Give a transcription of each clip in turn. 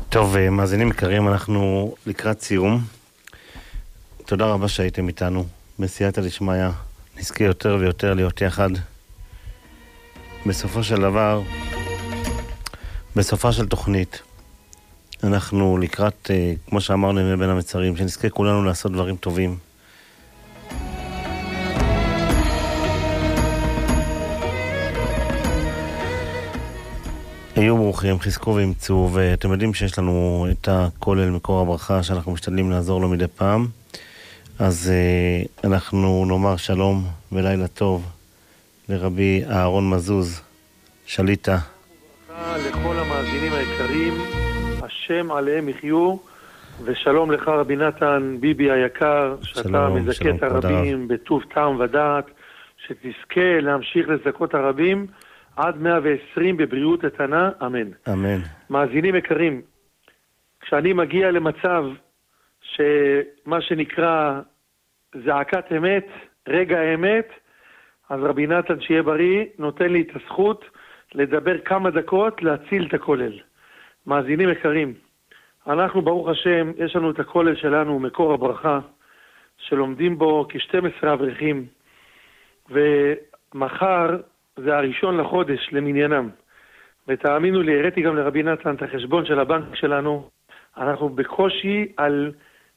טוב, מאזינים יקרים, אנחנו לקראת סיום. תודה רבה שהייתם איתנו. בסייעתא דשמיא, נזכה יותר ויותר להיות יחד. בסופו של דבר, בסופה של תוכנית, אנחנו לקראת, כמו שאמרנו ימי בין המצרים, שנזכה כולנו לעשות דברים טובים. היו ברוכים, חזקו ואמצו, ואתם יודעים שיש לנו את הכולל מקור הברכה שאנחנו משתדלים לעזור לו מדי פעם. אז אנחנו נאמר שלום ולילה טוב לרבי אהרון מזוז, שליטה. לכל המאזינים היקרים, השם עליהם יחיו, ושלום לך רבי נתן ביבי היקר, שאתה מזכה את הרבים בטוב טעם ודעת, שתזכה להמשיך לזכות הרבים עד 120 בבריאות איתנה, אמן. אמן. מאזינים יקרים, כשאני מגיע למצב שמה שנקרא זעקת אמת, רגע האמת, אז רבי נתן שיהיה בריא נותן לי את הזכות לדבר כמה דקות להציל את הכולל. מאזינים יקרים, אנחנו ברוך השם, יש לנו את הכולל שלנו, מקור הברכה, שלומדים בו כ-12 אברכים, ומחר זה הראשון לחודש למניינם. ותאמינו לי, הראיתי גם לרבי נתן את החשבון של הבנק שלנו, אנחנו בקושי על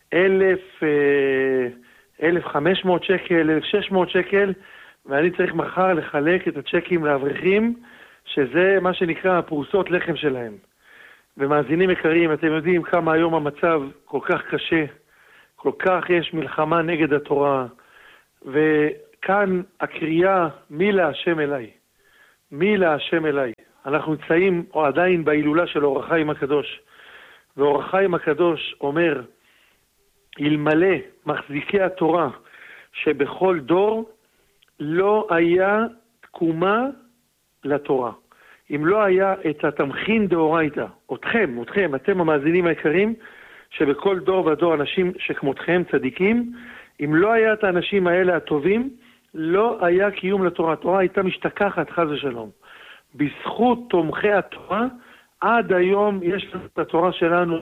1,500 שקל, 1,600 שקל, ואני צריך מחר לחלק את הצ'קים לאברכים, שזה מה שנקרא הפרוסות לחם שלהם. ומאזינים יקרים, אתם יודעים כמה היום המצב כל כך קשה, כל כך יש מלחמה נגד התורה, וכאן הקריאה מי להשם אליי, מי להשם אליי. אנחנו נמצאים עדיין בהילולה של אור החיים הקדוש, ואור החיים הקדוש אומר, אלמלא מחזיקי התורה שבכל דור לא היה תקומה לתורה. אם לא היה את התמכין דאורייתא, אתכם, אתם המאזינים היקרים, שבכל דור ודור אנשים שכמותכם צדיקים, אם לא היה את האנשים האלה הטובים, לא היה קיום לתורה. התורה הייתה משתכחת חס ושלום. בזכות תומכי התורה, עד היום יש את התורה שלנו,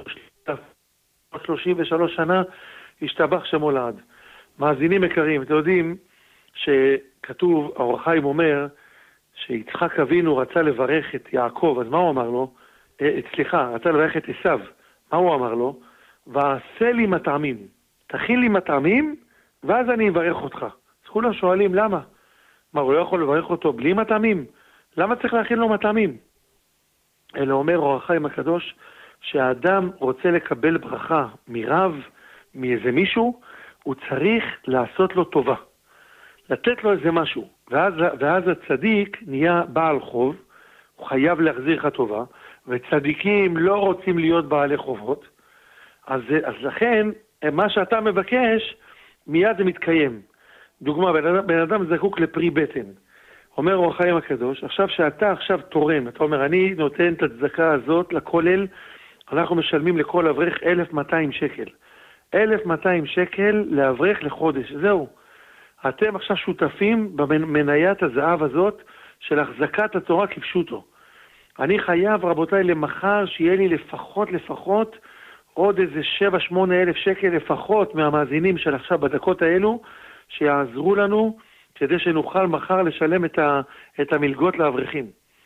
33 שנה, השתבח שמו לעד. מאזינים יקרים, אתם יודעים שכתוב, האור החיים אומר, שיצחק אבינו רצה לברך את יעקב, אז מה הוא אמר לו? רצה לברך את עשיו. מה הוא אמר לו? ועשה לי מטעמים. תכין לי מטעמים, ואז אני אברך אותך. אז כולם שואלים, למה? מה, הוא לא יכול לברך אותו בלי מטעמים? למה צריך להכין לו מטעמים? אלא אומר אור החיים הקדוש, שהאדם רוצה לקבל ברכה מרב, מאיזה מישהו, הוא צריך לעשות לו טובה. לתת לו איזה משהו. ואז הצדיק נהיה בעל חוב, הוא חייב להחזיר לך טובה, וצדיקים לא רוצים להיות בעלי חובות, אז לכן, מה שאתה מבקש, מיד זה מתקיים. דוגמה, בן אדם זקוק לפרי בטן. אומר אור החיים הקדוש, עכשיו שאתה תורם, אתה אומר, אני נותן את הצדקה הזאת לכולל, אנחנו משלמים לכל אברך 1,200 שקל. 1,200 שקל לאברך לחודש, זהו. אתם עכשיו שותפים במניית הזהב הזאת של החזקת התורה כפשוטו. אני חייב, רבותיי, למחר שיהיה לי לפחות עוד איזה 7-8 אלף שקל לפחות מהמאזינים של עכשיו בדקות האלו, שיעזרו לנו כדי שנוכל מחר לשלם את המלגות לאברכים.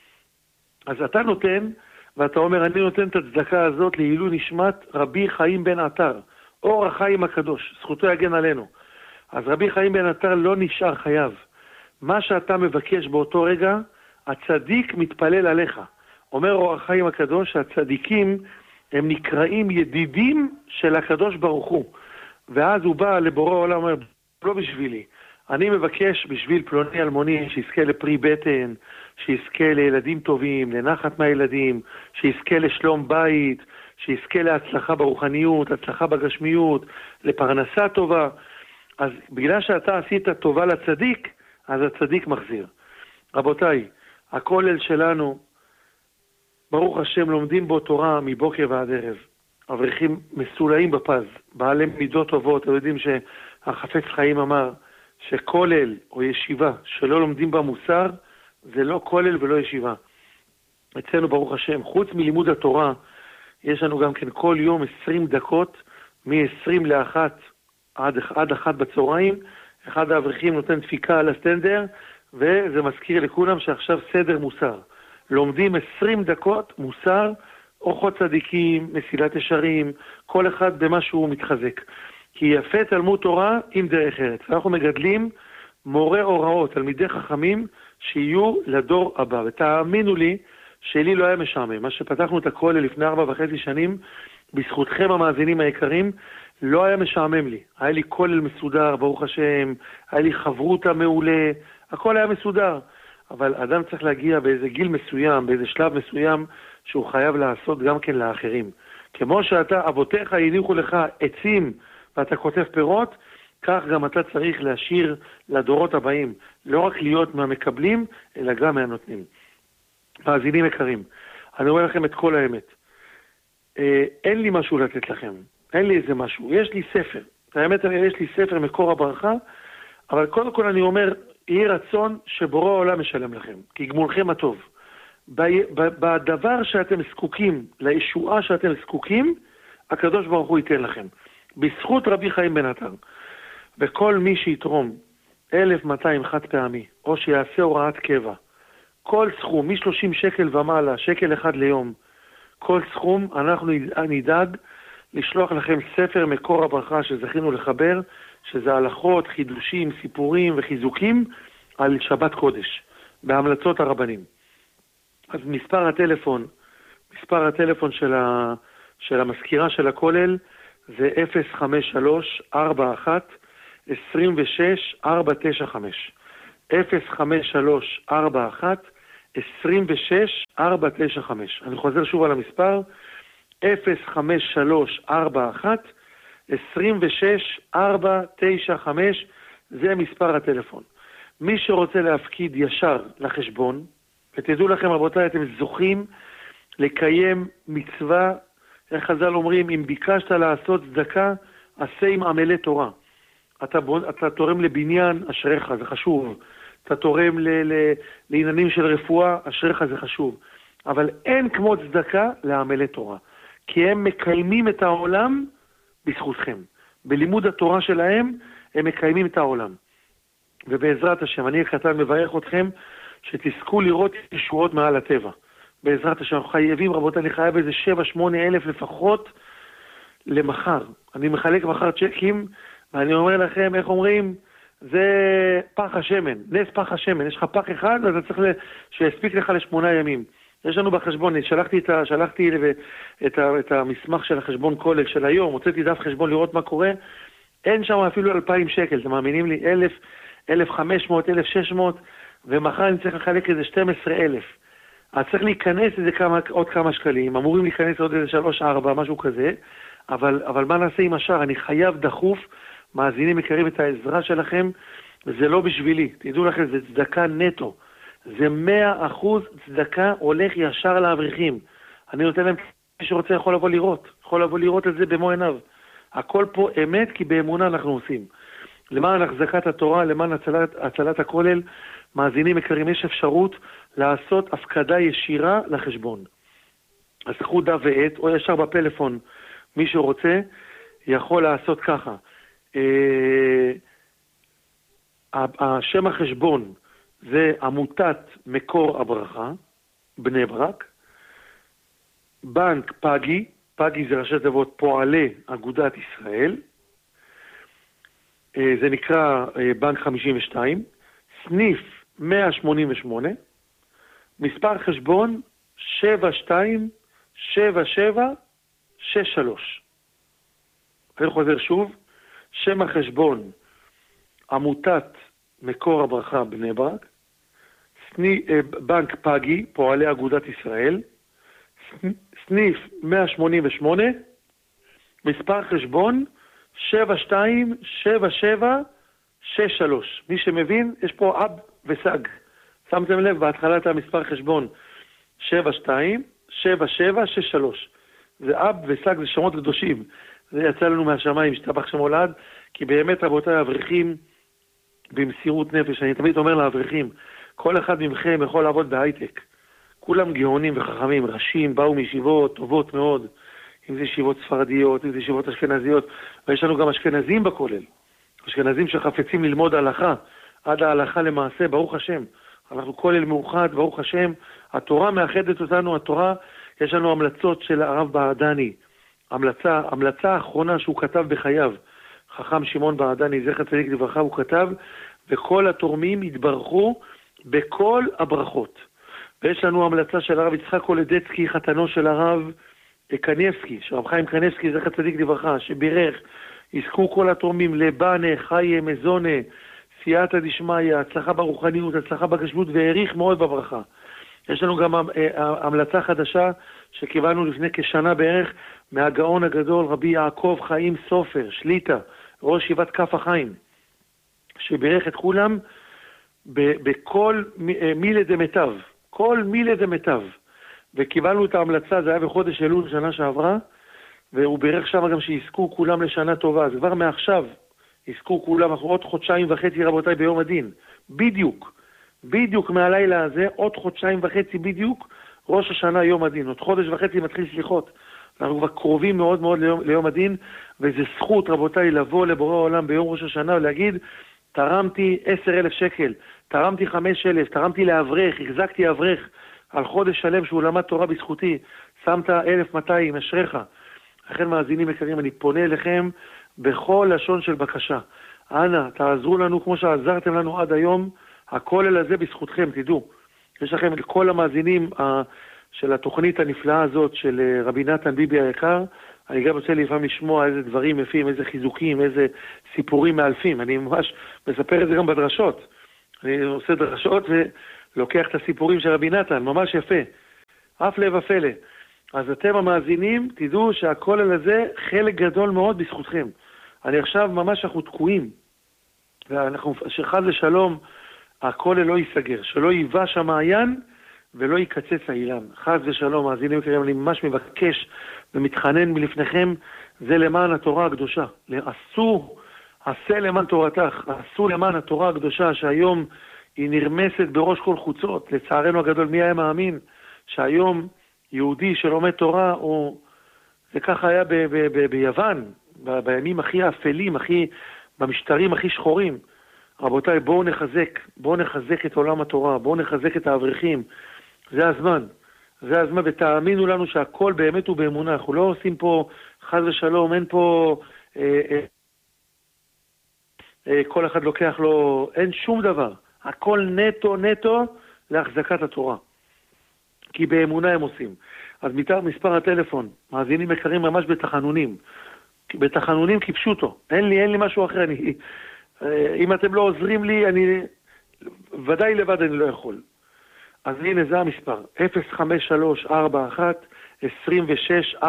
אז אתה נותן, ואתה אומר, אני נותן את הצדקה הזאת לעילוי נשמת רבי חיים בן עטר, אור החיים הקדוש, זכותו יגן עלינו. אז רבי חיים בן עטר לא נשאר חייב. מה שאתה מבקש באותו רגע, הצדיק מתפלל עליך. אומר אור החיים הקדוש, שהצדיקים הם נקראים ידידים של הקדוש ברוך הוא. ואז הוא בא לבורא העולם, אומר, לא בשבילי. אני מבקש בשביל פלוני אלמוני שיזכה לפרי בטן, שיזכה לילדים טובים, לנחת מהילדים, שיזכה לשלום בית, שיזכה להצלחה ברוחניות, הצלחה בגשמיות, לפרנסה טובה. אז בגלל שאתה עשית טובה לצדיק, אז הצדיק מחזיר. רבותיי, הכולל שלנו, ברוך השם, לומדים בו תורה מבוקר ועד ערב. אברכים מסולאים בפז, בעלי מידות טובות. אתם יודעים שהחפץ חיים אמר שכולל או ישיבה שלא לומדים בה מוסר, זה לא כולל ולא ישיבה. אצלנו ברוך השם, חוץ מלימוד התורה, יש לנו גם כן כל יום 20 דקות, מ-20 ל-1 עד 1 בצהריים, אחד האברכים נותן דפיקה על הסטנדר, וזה מזכיר לכולם שעכשיו סדר מוסר. לומדים 20 דקות מוסר, אורחות צדיקים, מסילת ישרים, כל אחד במה שהוא מתחזק. כי יפה תלמוד תורה עם דרך ארץ. אנחנו מגדלים מורה הוראות, תלמידי חכמים, שיהיו לדור הבא. ותאמינו לי, שלי לא היה משעמם. מה שפתחנו את הכולל לפני 4.5 שנים, בזכותכם המאזינים היקרים, לא היה משעמם לי. היה לי כולל מסודר, ברוך השם, היה לי חברותה מעולה, הכל היה מסודר. אבל אדם צריך להגיע באיזה גיל מסוים, באיזה שלב מסוים, שהוא חייב לעשות גם כן לאחרים. כמו שאתה, אבותיך הניחו לך עצים, ואתה כותב פירות, כך גם אתה צריך להשאיר לדורות הבאים, לא רק להיות מהמקבלים, אלא גם מהנותנים. מאזינים יקרים, אני אומר לכם את כל האמת. אין לי משהו לתת לכם, אין לי איזה משהו. יש לי ספר, האמת יש לי ספר מקור הברכה, אבל קודם כל אני אומר, יהי רצון שבורא העולם משלם לכם, כי גמולכם הטוב. בדבר שאתם זקוקים, לישועה שאתם זקוקים, הקדוש ברוך הוא ייתן לכם. בזכות רבי חיים בן עטר. וכל מי שיתרום 1,200 חד פעמי, או שיעשה הוראת קבע, כל סכום, מ-30 שקל ומעלה, שקל אחד ליום, כל סכום, אנחנו נדאג לשלוח לכם ספר מקור הברכה שזכינו לחבר, שזה הלכות, חידושים, סיפורים וחיזוקים על שבת קודש, בהמלצות הרבנים. אז מספר הטלפון של המזכירה של הכולל, זה 053-41-26-495. 053-41-26-495. אני חוזר שוב על המספר, 053-41-26-495, זה מספר הטלפון. מי שרוצה להפקיד ישר לחשבון, ותדעו לכם רבותיי, אתם זוכים לקיים מצווה, איך חז"ל אומרים, אם ביקשת לעשות צדקה, עשה עם עמלי תורה. אתה תורם לבניין, אשריך, זה חשוב. אתה תורם לעניינים של רפואה, אשריך, זה חשוב. אבל אין כמו צדקה לעמלי תורה. כי הם מקיימים את העולם בזכותכם. בלימוד התורה שלהם, הם מקיימים את העולם. ובעזרת השם, אני הקטן מברך אתכם, שתזכו לראות ישועות מעל הטבע. בעזרת השם, אנחנו חייבים, רבותיי, אני חייב איזה 7-8 אלף לפחות למחר. אני מחלק מחר צ'קים, ואני אומר לכם, איך אומרים? זה פח השמן, נס פח השמן. יש לך פח אחד, אז אתה צריך שיספיק לך ל8 ימים. יש לנו בחשבון, שלחתי את המסמך של החשבון כולל של היום, הוצאתי דף חשבון לראות מה קורה, אין שם אפילו 2,000 שקל, אתם מאמינים לי? 1,000, 1,500, 1,600, ומחר אני צריך לחלק איזה 12,000. אז צריך להיכנס עוד כמה שקלים, אמורים להיכנס עוד איזה 3-4, משהו כזה, אבל מה נעשה עם השאר? אני חייב דחוף, מאזינים יקרים את העזרה שלכם, זה לא בשבילי, תדעו לכם, זה צדקה נטו, זה 100% צדקה הולך ישר לאברכים. אני נותן להם, מי שרוצה יכול לבוא לראות את זה במו עיניו. הכל פה אמת, כי באמונה אנחנו עושים. למען החזקת התורה, למען הצלת הכולל, מאזינים יקרים, יש אפשרות לעשות הפקדה ישירה לחשבון. אז תקחו דף ועט, או ישר בפלאפון, מי שרוצה, יכול לעשות ככה. השם החשבון זה עמותת מקור הברכה, בני ברק, בנק פגי, פגי זה ראשי תיבות פועלי אגודת ישראל, זה נקרא בנק 52, סניף 188, מספר חשבון 727763. אני חוזר שוב, שם החשבון עמותת מקור הברכה בני ברק, בנק פגי, פועלי אגודת ישראל, סניף 188, מספר חשבון 727763. מי שמבין, יש פה אב וסג. שמתם לב, בהתחלת המספר חשבון 727763. זה אב וסג, זה שמות קדושים. זה יצא לנו מהשמיים, השתבח שמו לעד, כי באמת רבותיי האברכים, במסירות נפש, אני תמיד אומר לאברכים, כל אחד מכם יכול לעבוד בהייטק. כולם גאונים וחכמים, ראשים, באו מישיבות, טובות מאוד. אם זה ישיבות ספרדיות, אם זה ישיבות אשכנזיות, ויש לנו גם אשכנזים בכולל, אשכנזים שחפצים ללמוד הלכה, עד ההלכה למעשה, ברוך השם. אנחנו כולל מאוחד, ברוך השם, התורה מאחדת אותנו, התורה, יש לנו המלצות של הרב בעדני, המלצה האחרונה שהוא כתב בחייו, חכם שמעון בעדני, זכר צדיק לברכה, הוא כתב, וכל התורמים התברכו בכל הברכות. ויש לנו המלצה של הרב יצחק קולדצקי, חתנו של הרב קניבסקי, שרב חיים קניבסקי, זכר צדיק לברכה, שבירך, יזכו כל התורמים לבנה, חיה, מזונה, סייעתא דשמיא, הצלחה ברוחניות, הצלחה בגשמות, והעריך מאוד בברכה. יש לנו גם המלצה חדשה שקיבלנו לפני כשנה בערך מהגאון הגדול רבי יעקב חיים סופר, שליטה, ראש ישיבת כף החיים, שבירך את כולם בכל מילה דמיטב, כל מילה דמיטב. וקיבלנו את ההמלצה, זה היה בחודש אלול שנה שעברה, והוא בירך שם גם שיזכו כולם לשנה טובה. אז כבר מעכשיו יזכו כולם, עוד חודשיים וחצי רבותיי ביום הדין. בדיוק מהלילה הזה, עוד חודשיים וחצי בדיוק, ראש השנה יום הדין. עוד חודש וחצי מתחיל סליחות. אנחנו כבר קרובים מאוד מאוד ליום הדין, וזה זכות רבותיי לבוא לבורא העולם ביום ראש השנה ולהגיד, תרמתי 10,000 שקל, תרמתי 5,000, תרמתי לאברך, החזקתי אברך על חודש שלם שהוא למד תורה בזכותי, שמת 1,200, אשריך. לכן מאזינים יקרים, אני פונה אליכם בכל לשון של בקשה. אנא, תעזרו לנו כמו שעזרתם לנו עד היום, הכולל הזה בזכותכם, תדעו. יש לכם כל המאזינים של התוכנית הנפלאה הזאת של רבי נתן ביבי היקר, אני גם רוצה לפעמים לשמוע איזה דברים יפים, איזה חיזוקים, איזה סיפורים מאלפים. אני ממש מספר את זה גם בדרשות. אני עושה דרשות ולוקח את הסיפורים של רבי נתן, ממש יפה. אף לב הפלא. אז אתם המאזינים, תדעו שהכולל הזה חלק גדול מאוד בזכותכם. אני עכשיו ממש אנחנו תקועים. שחד לשלום הכולל לא ייסגר, שלא ייבש המעיין ולא יקצץ האילן. חד ושלום, מאזינים יקרים, אני ממש מבקש ומתחנן מלפניכם, זה למען התורה הקדושה. עשה למען תורתך, עשו למען התורה הקדושה, שהיום היא נרמסת בראש כל חוצות. לצערנו הגדול, מי היה מאמין שהיום יהודי שלומד תורה, זה ככה היה ביוון, בימים הכי אפלים, במשטרים הכי שחורים. רבותיי, בואו נחזק את עולם התורה, בואו נחזק את האברכים. זה הזמן, ותאמינו לנו שהכל באמת הוא באמונה. אנחנו לא עושים פה חס ושלום, אין פה כל אחד לוקח לו, אין שום דבר. הכל נטו להחזקת התורה. כי באמונה הם עושים. אז מספר הטלפון, מאזינים יקרים ממש בתחנונים כפשוטו. אין לי משהו אחר. אם אתם לא עוזרים לי, אני ודאי לבד אני לא יכול. אז הנה זה המספר, 05341-26495,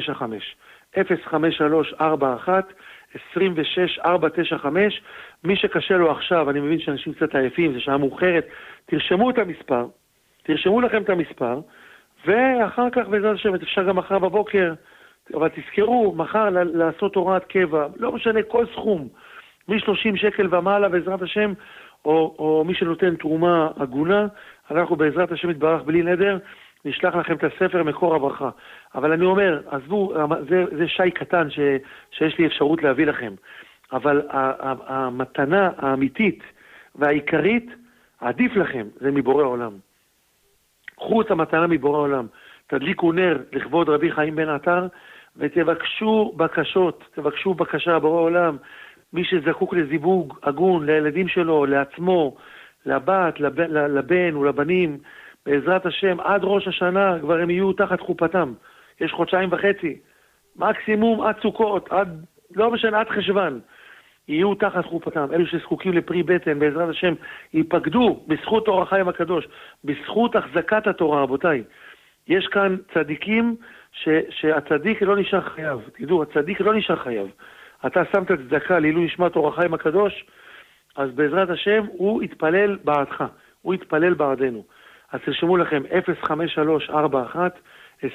05341-26495, מי שקשה לו עכשיו, אני מבין שאנשים קצת עייפים, זה שעה מאוחרת, תרשמו לכם את המספר, ואחר כך בעזרת השם, אפשר גם מחר בבוקר, אבל תזכרו, מחר לעשות הוראת קבע, לא משנה כל סכום, מ-30 שקל ומעלה בעזרת השם, או מי שנותן תרומה הגונה, אנחנו בעזרת השם יתברך בלי נדר, נשלח לכם את הספר מקור הברכה. אבל אני אומר, עזבו, זה שי קטן שיש לי אפשרות להביא לכם. אבל המתנה האמיתית והעיקרית, עדיף לכם, זה מבורא העולם. קחו את המתנה מבורא העולם. תדליקו נר לכבוד רבי חיים בן עטר, ותבקשו בקשה בורא העולם. מי שזקוק לזיווג הגון לילדים שלו, לעצמו, לבת, לבן ולבנים, בעזרת השם, עד ראש השנה כבר הם יהיו תחת חופתם. יש חודשיים וחצי, מקסימום עד סוכות, לא משנה, עד חשבן, יהיו תחת חופתם. אלו שזקוקים לפרי בטן, בעזרת השם, ייפקדו בזכות אור החיים הקדוש, בזכות החזקת התורה, רבותיי. יש כאן צדיקים שהצדיק לא נשאר חייב. תדעו, הצדיק לא נשאר חייב. אתה שמת צדקה לעילוי נשמת אור החיים הקדוש, אז בעזרת השם הוא יתפלל בעדך, הוא יתפלל בעדנו. אז תרשמו לכם 05341-26495.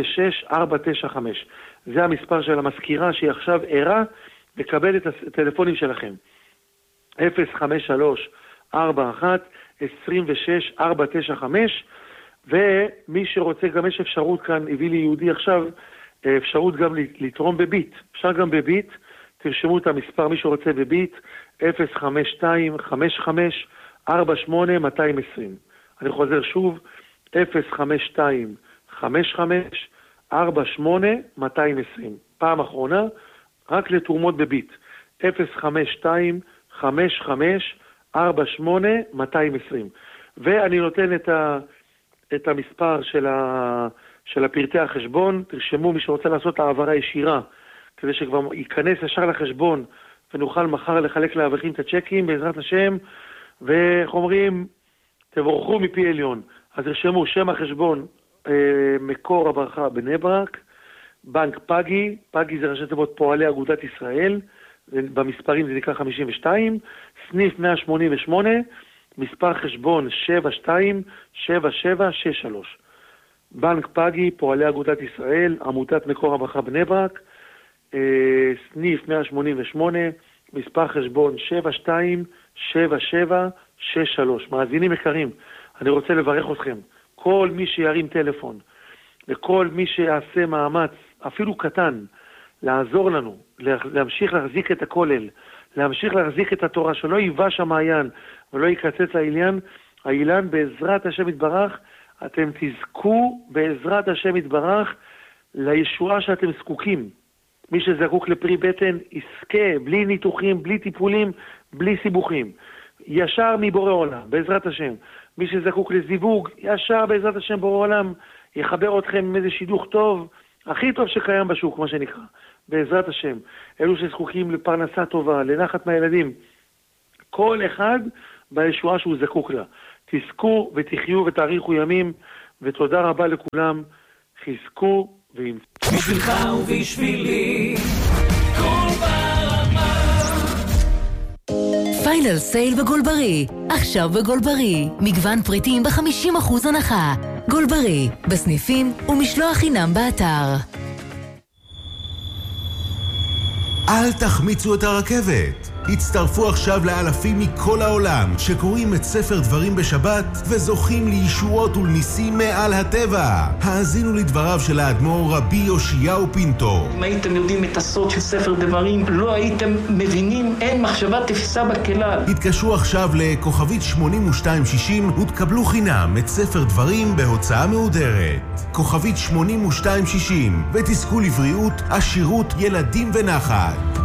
זה המספר של המזכירה שהיא עכשיו ערה לקבל את הטלפונים שלכם. 05341-26495, ומי שרוצה, גם יש אפשרות כאן, הביא לי יהודי עכשיו, אפשרות גם לתרום בביט. אפשר גם בביט, תרשמו את המספר, מי שרוצה בביט, 052-55-48-220. אני חוזר שוב, 052-55-48-220. פעם אחרונה, רק לתרומות בביט. 052-55-48-220. ואני נותן את המספר של הפרטי החשבון, תרשמו מי שרוצה לעשות העברה ישירה, כדי שכבר ייכנס ישר לחשבון, ונוכל מחר לחלק לאברכים את הצ'קים בעזרת השם, ואיך אומרים, תבורכו מפי עליון. אז תרשמו שם החשבון, מקור הברכה בני ברק, בנק פגי, פגי זה ראשי תיבות פועלי אגודת ישראל, במספרים זה נקרא 52, סניף 188, מספר חשבון 727763. בנק פגי, פועלי אגודת ישראל, עמותת מקור הברכה בני ברק, סניף 188, מספר חשבון 727763. מאזינים יקרים, אני רוצה לברך אתכם. כל מי שירים טלפון, וכל מי שיעשה מאמץ, אפילו קטן, לעזור לנו, להמשיך להחזיק את הכולל, להמשיך להחזיק את התורה, שלא ייבש המעיין ולא יקצץ האילן, בעזרת השם יתברך, אתם תזכו בעזרת השם יתברך לישועה שאתם זקוקים. מי שזקוק לפרי בטן יזכה, בלי ניתוחים, בלי טיפולים, בלי סיבוכים. ישר מבורא עולם, בעזרת השם. מי שזקוק לזיווג, ישר בעזרת השם בורא עולם, יחבר אתכם עם איזה שידוך טוב, הכי טוב שקיים בשוק, מה שנקרא. בעזרת השם. אלו שזקוקים לפרנסה טובה, לנחת מהילדים. כל אחד בישועה שהוא זקוק לה. תזכו ותחיו ותאריכו ימים, ותודה רבה לכולם. חזקו וימצאו. בשבילך ובשבילי כל ברמה. פיינל סייל בגולברי. עכשיו בגולברי. מגוון פריטים ב-50% הנחה. גולברי. בסניפים ומשלוח חינם באתר. אל תחמיצו את הרכבת. הצטרפו עכשיו לאלפים מכל העולם שקוראים את ספר דברים בשבת וזוכים לישועות ולניסים מעל הטבע. האזינו לדבריו של האדמו"ר רבי יאשיהו פינטו. אם הייתם יודעים את הסוד של ספר דברים, לא הייתם מבינים, אין מחשבה תפיסה בכלל. התקשרו עכשיו לכוכבית 8260 ותקבלו חינם את ספר דברים בהוצאה מהודרת. כוכבית 8260 ותזכו לבריאות, עשירות, ילדים ונחת.